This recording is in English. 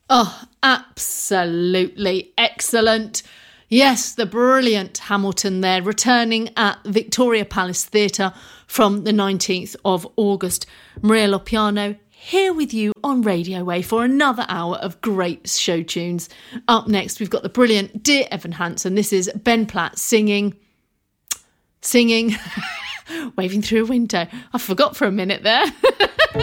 Oh, absolutely excellent. Yes, the brilliant Hamilton there, returning at Victoria Palace Theatre from the 19th of August. Maria Lopiano here with you on Radio Way for another hour of great show tunes. Up next, we've got the brilliant Dear Evan Hansen. This is Ben Platt singing, waving through a window. I forgot for a minute there.